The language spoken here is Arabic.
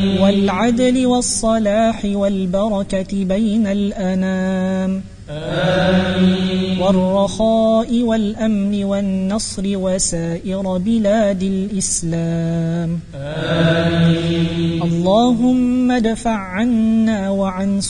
والعدل والصلاح والبركة بين الأنام والرخاء والأمن والنصر وسائر بلاد الإسلام. اللهم ادفع عنا وعن